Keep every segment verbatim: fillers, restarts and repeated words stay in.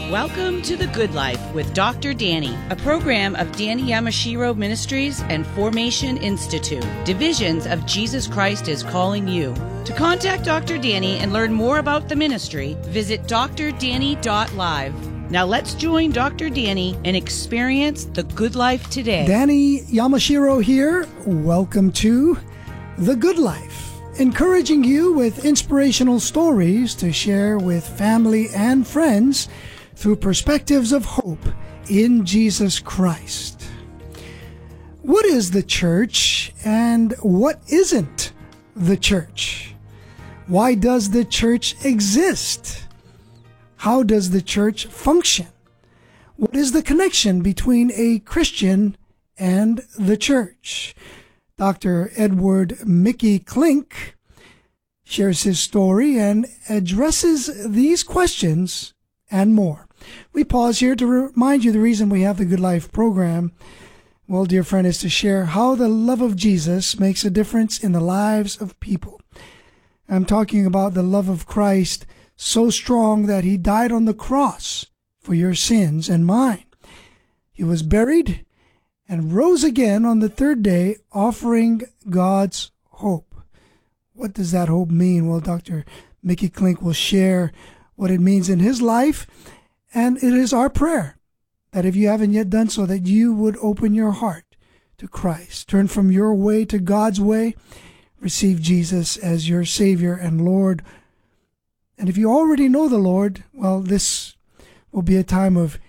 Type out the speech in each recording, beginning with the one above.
Welcome to The Good Life with Doctor Danny, a program of Danny Yamashiro Ministries and Formation Institute, divisions of Jesus Christ is Calling You. To contact Doctor Danny and learn more about the ministry, visit d r danny dot live. Now let's join Doctor Danny and experience the good life today. Danny Yamashiro here. Welcome to The Good Life, encouraging you with inspirational stories to share with family and friends through perspectives of hope in Jesus Christ. What is the church and what isn't the church? Why does the church exist? How does the church function? What is the connection between a Christian and the church? Doctor Edward Mickey Klink shares his story and addresses these questions and more. We pause here to remind you the reason we have the Good Life program, well, dear friend, is to share how the love of Jesus makes a difference in the lives of people. I'm talking about the love of Christ so strong that he died on the cross for your sins and mine. He was buried and rose again on the third day, offering God's hope. What does that hope mean? Well, Doctor Mickey Klink will share what it means in his life, and it is our prayer that if you haven't yet done so, that you would open your heart to Christ. Turn from your way to God's way. Receive Jesus as your Savior and Lord. And if you already know the Lord, well, this will be a time of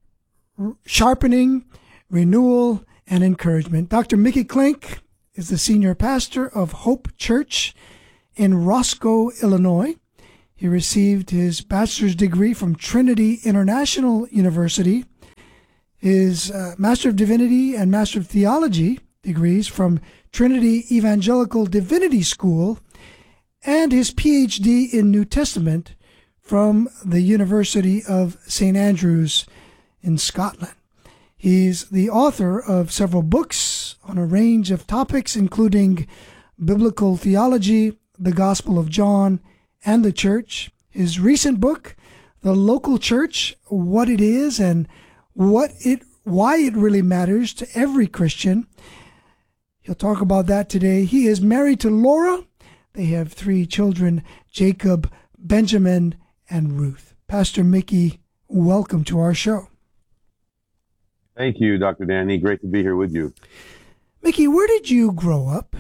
sharpening, renewal, and encouragement. Doctor Mickey Klink is the senior pastor of Hope Church in Roscoe, Illinois. He received his bachelor's degree from Trinity International University, his uh, Master of Divinity and Master of Theology degrees from Trinity Evangelical Divinity School, and his P H D in New Testament from the University of Saint Andrews in Scotland. He's the author of several books on a range of topics, including biblical theology, the Gospel of John, and the church. His recent book, The Local Church, What It Is and what it, why it really matters to every Christian. He'll talk about that today. He is married to Laura. They have three children, Jacob, Benjamin, and Ruth. Pastor Mickey, welcome to our show. Thank you, Doctor Danny. Great to be here with you. Mickey, where did you grow up?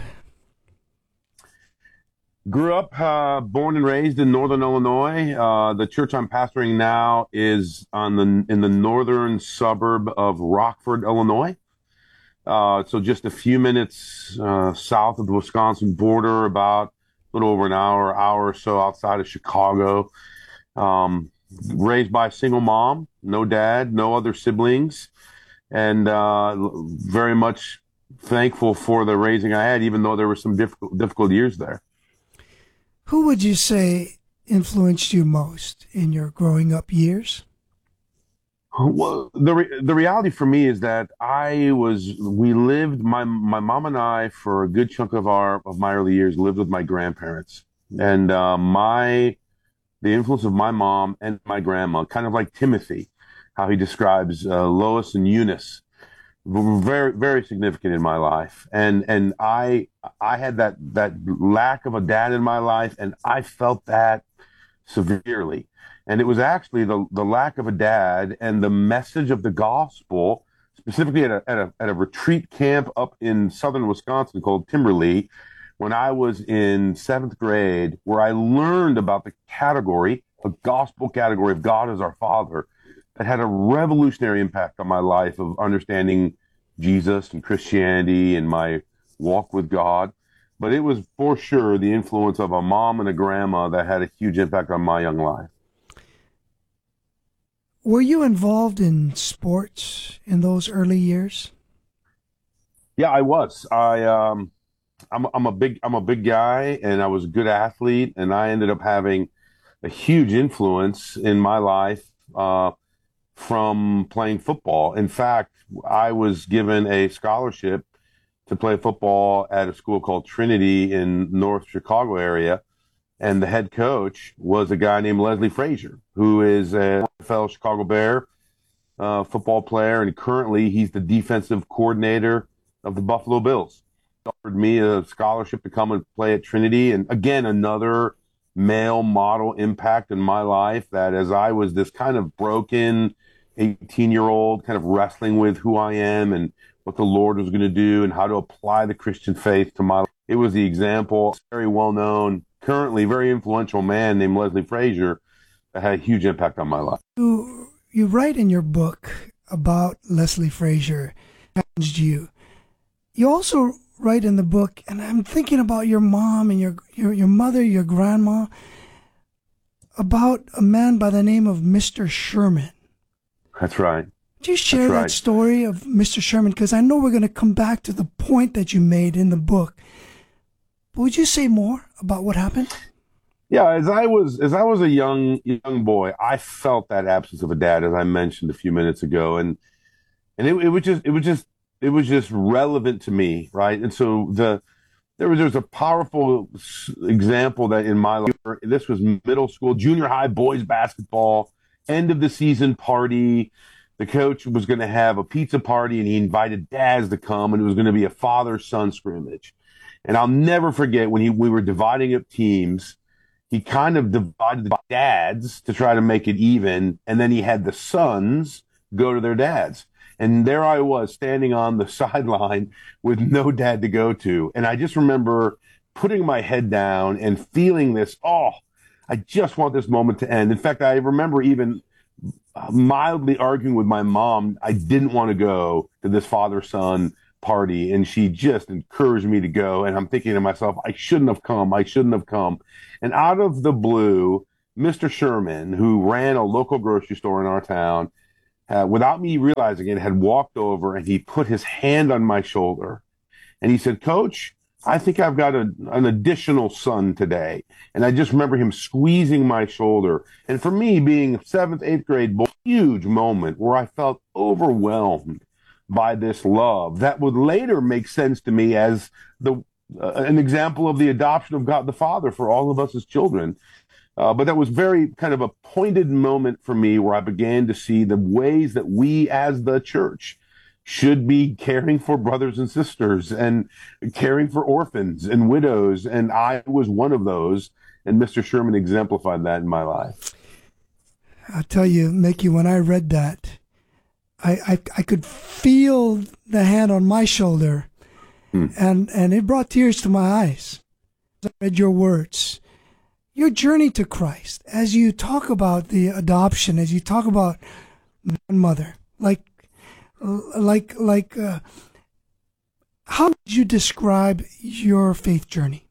Grew up, uh, born and raised in Northern Illinois. Uh, the church I'm pastoring now is on the in the northern suburb of Rockford, Illinois. Uh, so just a few minutes uh, south of the Wisconsin border, about a little over an hour, hour or so outside of Chicago. Um, raised by a single mom, no dad, no other siblings, and uh, very much thankful for the raising I had, even though there were some difficult, difficult years there. Who would you say influenced you most in your growing up years? Well, the re- the reality for me is that I was we lived my my mom and I for a good chunk of our of my early years lived with my grandparents, and uh, my the influence of my mom and my grandma, kind of like Timothy, how he describes uh, Lois and Eunice, were very very significant in my life, and and I I had that that lack of a dad in my life, and I felt that severely. And it was actually the, the lack of a dad and the message of the gospel, specifically at a, at a, at a retreat camp up in southern Wisconsin called Timberlea, when I was in seventh grade, where I learned about the category, a gospel category of God as our Father, that had a revolutionary impact on my life of understanding Jesus and Christianity and my walk with God. But it was for sure the influence of a mom and a grandma that had a huge impact on my young life. Were you involved in sports in those early years? Yeah, I was. I um, I'm I'm a big I'm a big guy, and I was a good athlete, and I ended up having a huge influence in my life uh, from playing football. In fact, I was given a scholarship to play football at a school called Trinity in North Chicago area. And the head coach was a guy named Leslie Frazier, who is a N F L Chicago Bear uh, football player, and currently he's the defensive coordinator of the Buffalo Bills. He offered me a scholarship to come and play at Trinity, and again, another male model impact in my life, that as I was this kind of broken eighteen-year-old kind of wrestling with who I am and what the Lord was going to do and how to apply the Christian faith to my life. It was the example, very well-known, currently very influential man named Leslie Frazier that had a huge impact on my life. You, you write in your book about Leslie Frazier, challenged you. You also write in the book, and I'm thinking about your mom and your, your, your mother, your grandma, about a man by the name of Mister Sherman. That's right. Would you share That's that right. story of Mister Sherman? Because I know we're going to come back to the point that you made in the book. But would you say more about what happened? Yeah, as I was as I was a young young boy, I felt that absence of a dad, as I mentioned a few minutes ago, and and it, it was just it was just it was just relevant to me, right? And so the there was there was a powerful example that in my life. This was middle school, junior high boys basketball, end of the season party. The coach was going to have a pizza party, and he invited dads to come, and it was going to be a father-son scrimmage. And I'll never forget when he we were dividing up teams, he kind of divided the dads to try to make it even, and then he had the sons go to their dads. And there I was standing on the sideline with no dad to go to. And I just remember putting my head down and feeling this, oh, I just want this moment to end. In fact, I remember even mildly arguing with my mom. I didn't want to go to this father-son party, and she just encouraged me to go. And I'm thinking to myself, I shouldn't have come. I shouldn't have come. And out of the blue, Mister Sherman, who ran a local grocery store in our town, uh, without me realizing it, had walked over and he put his hand on my shoulder. And he said, Coach, I think I've got a, an additional son today. And I just remember him squeezing my shoulder. And for me, being seventh, eighth grade boy, huge moment where I felt overwhelmed by this love that would later make sense to me as the uh, an example of the adoption of God the Father for all of us as children. Uh, but that was very kind of a pointed moment for me where I began to see the ways that we as the church should be caring for brothers and sisters and caring for orphans and widows. And I was one of those. And Mister Sherman exemplified that in my life. I'll tell you, Mickey, when I read that, I, I, I could feel the hand on my shoulder, hmm. and, and it brought tears to my eyes. I read your words, your journey to Christ, as you talk about the adoption, as you talk about mother, like, like, like, uh, how would you describe your faith journey?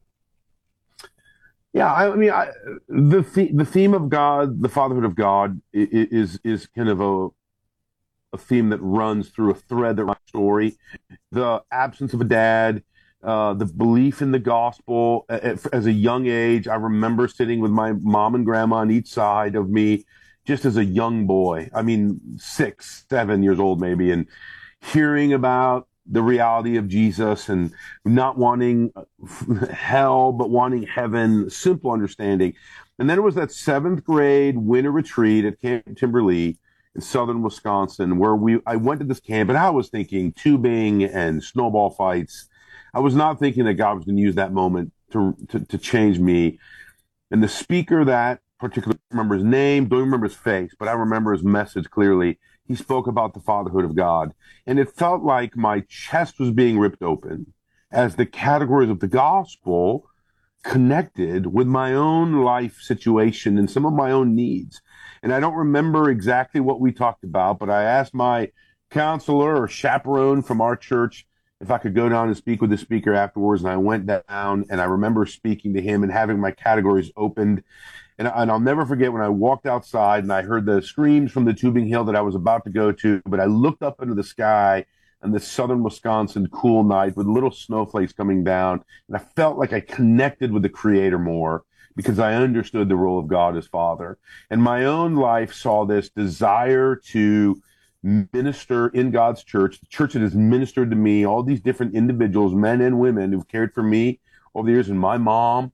Yeah, I mean, I, the the the theme of God, the fatherhood of God, is is kind of a a theme that runs through a thread that runs story. The absence of a dad, uh, the belief in the gospel. As a young age, I remember sitting with my mom and grandma on each side of me, just as a young boy. I mean, six, seven years old maybe, and hearing about the reality of Jesus and not wanting hell, but wanting heaven, simple understanding. And then it was that seventh grade winter retreat at Camp Timberlea in southern Wisconsin, where we I went to this camp, and I was thinking tubing and snowball fights. I was not thinking that God was going to use that moment to, to, to change me. And the speaker that particularly, I remember his name, don't remember his face, but I remember his message clearly. He spoke about the fatherhood of God. And it felt like my chest was being ripped open as the categories of the gospel connected with my own life situation and some of my own needs. And I don't remember exactly what we talked about, but I asked my counselor or chaperone from our church if I could go down and speak with the speaker afterwards. And I went down, and I remember speaking to him and having my categories opened. And, and I'll never forget when I walked outside and I heard the screams from the tubing hill that I was about to go to, but I looked up into the sky on this southern Wisconsin cool night with little snowflakes coming down, and I felt like I connected with the Creator more because I understood the role of God as Father. And my own life saw this desire to minister in God's church, the church that has ministered to me, all these different individuals, men and women who've cared for me over the years, and my mom,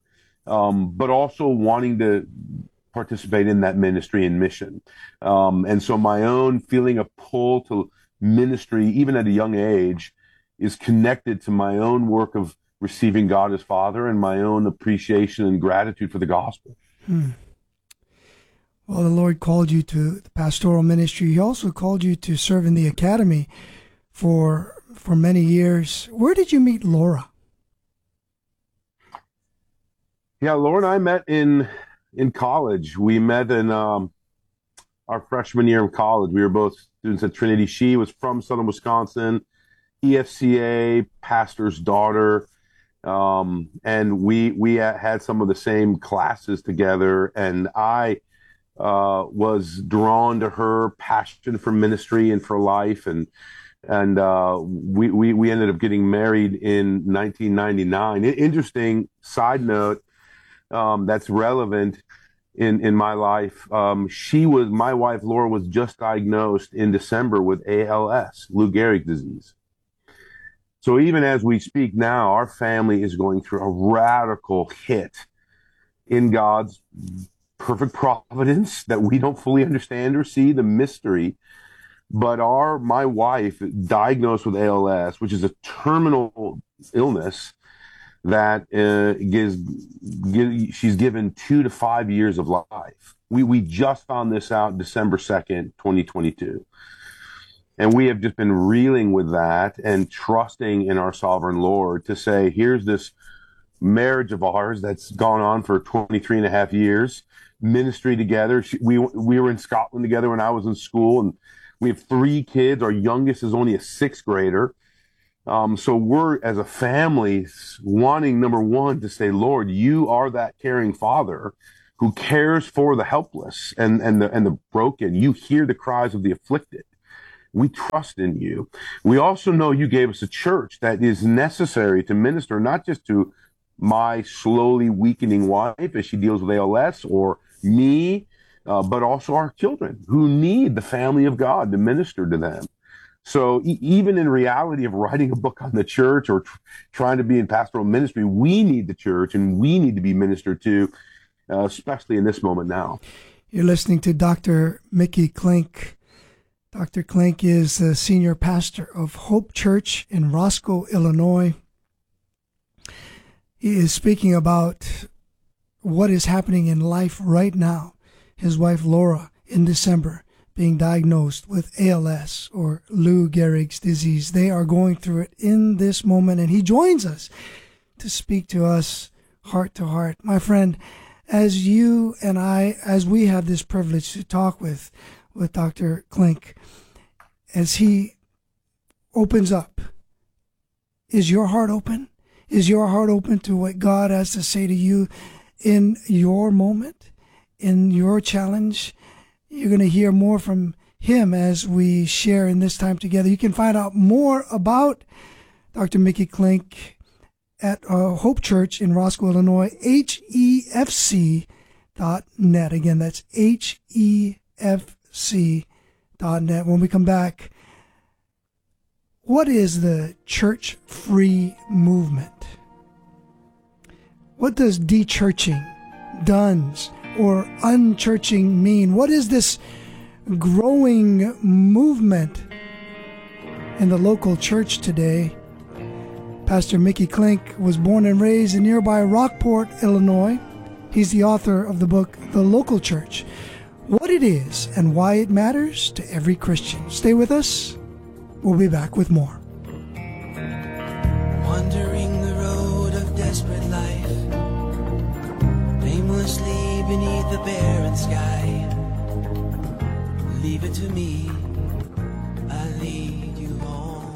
um, but also wanting to participate in that ministry and mission. Um, and so my own feeling of pull to ministry, even at a young age, is connected to my own work of receiving God as Father and my own appreciation and gratitude for the gospel. Hmm. Well, the Lord called you to the pastoral ministry. He also called you to serve in the academy for for many years. Where did you meet Laura? Yeah, Laura and I met in in college. We met in um, our freshman year of college. We were both students at Trinity. She was from Southern Wisconsin, E F C A, pastor's daughter. Um, and we we had some of the same classes together. And I uh, was drawn to her passion for ministry and for life. And and uh, we, we, we ended up getting married in nineteen ninety-nine. Interesting side note, Um, that's relevant in, in my life. Um, she was, my wife, Laura, was just diagnosed in December with A L S, Lou Gehrig's disease. So even as we speak now, our family is going through a radical hit in God's perfect providence that we don't fully understand or see, the mystery. But our, my wife, diagnosed with A L S, which is a terminal illness, that uh, gives, gives she's given two to five years of life. We we just found this out December second, twenty twenty-two. And we have just been reeling with that and trusting in our sovereign Lord to say, here's this marriage of ours that's gone on for twenty-three and a half years, ministry together. She, we we were in Scotland together when I was in school, and we have three kids. Our youngest is only a sixth grader. Um, so we're, as a family, wanting, number one, to say, Lord, you are that caring Father who cares for the helpless and, and the, and the broken. You hear the cries of the afflicted. We trust in you. We also know you gave us a church that is necessary to minister, not just to my slowly weakening wife as she deals with A L S, or me, uh, but also our children who need the family of God to minister to them. So e- even in reality of writing a book on the church or tr- trying to be in pastoral ministry, we need the church and we need to be ministered to, uh, especially in this moment now. You're listening to Doctor Mickey Klink. Doctor Klink is the senior pastor of Hope Church in Roscoe, Illinois. He is speaking about what is happening in life right now. His wife, Laura, in December, being diagnosed with A L S, or Lou Gehrig's disease. They are going through it in this moment, and he joins us to speak to us heart to heart. My friend, as you and I, as we have this privilege to talk with, with Doctor Klink, as he opens up, is your heart open? Is your heart open to what God has to say to you in your moment, in your challenge? You're going to hear more from him as we share in this time together. You can find out more about Doctor Mickey Klink at uh, Hope Church in Roscoe, Illinois, H E F C dot net. Again, that's H E F C dot net. When we come back, what is the church-free movement? What does de-churching, duns, or unchurching mean? What is this growing movement in the local church today? Pastor Mickey Klink was born and raised in nearby Rockport, Illinois. He's the author of the book, The Local Church, What It Is and Why It Matters to Every Christian. Stay with us. We'll be back with more. Wandering the road of desperate life, aimlessly beneath the barren sky. Leave it to me, I'll lead you home.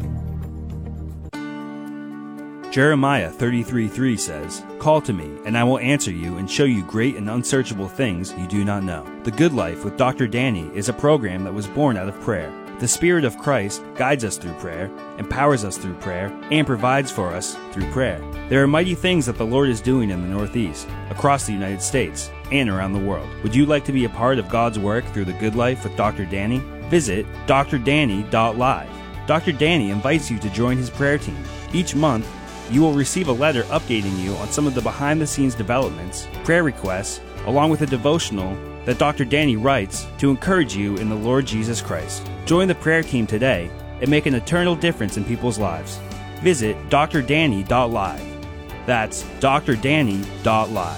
Jeremiah thirty-three three says, "Call to me, and I will answer you and show you great and unsearchable things you do not know." The Good Life with Doctor Danny is a program that was born out of prayer. The Spirit of Christ guides us through prayer, empowers us through prayer, and provides for us through prayer. There are mighty things that the Lord is doing in the Northeast, across the United States, and around the world. Would you like to be a part of God's work through the Good Life with Doctor Danny? Visit d r danny dot live. Doctor Danny invites you to join his prayer team. Each month, You will receive a letter updating you on some of the behind-the-scenes developments, prayer requests, along with a devotional that Doctor Danny writes to encourage you in the Lord Jesus Christ. Join the prayer team today and make an eternal difference in people's lives. Visit d r danny dot live. That's d r danny dot live.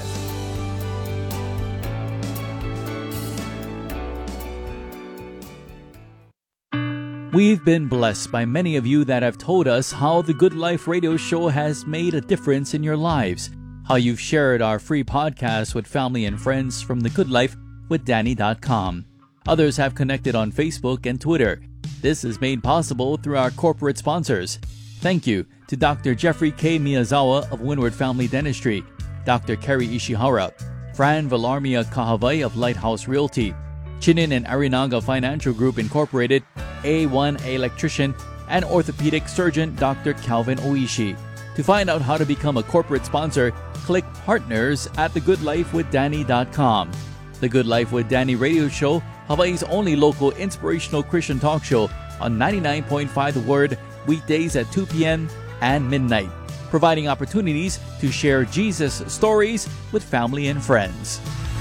We've been blessed by many of you that have told us how the Good Life radio show has made a difference in your lives, how you've shared our free podcast with family and friends from the good life with danny dot com. Others have connected on Facebook and Twitter. This is made possible through our corporate sponsors. Thank you to Doctor Jeffrey K. Miyazawa of Windward Family Dentistry, Doctor Kerry Ishihara, Fran Villarmia Kahavai of Lighthouse Realty, Chinin and Arinaga Financial Group Incorporated, A one Electrician, and orthopedic surgeon Doctor Calvin Oishi. To find out how to become a corporate sponsor, click Partners at the good life with danny dot com. The Good Life with Danny radio show, Hawaii's only local inspirational Christian talk show on ninety-nine point five The Word, weekdays at two p.m. and midnight, providing opportunities to share Jesus stories with family and friends.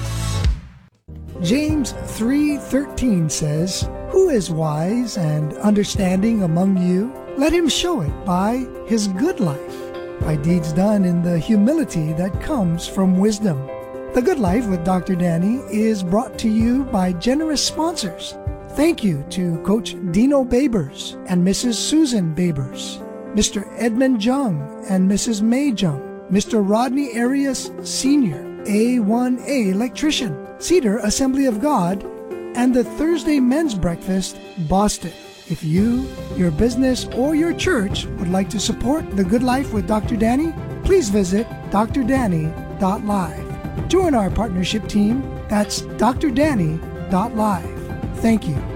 James three thirteen says, "Who is wise and understanding among you? Let him show it by his good life, by deeds done in the humility that comes from wisdom." The Good Life with Doctor Danny is brought to you by generous sponsors. Thank you to Coach Dino Babers and Missus Susan Babers, Mister Edmund Jung and Missus May Jung, Mister Rodney Arias Senior, A one A Electrician, Cedar Assembly of God, and the Thursday Men's Breakfast, Boston. If you, your business, or your church would like to support The Good Life with Doctor Danny, please visit d r danny dot live. Join our partnership team. That's d r danny dot live. Thank you.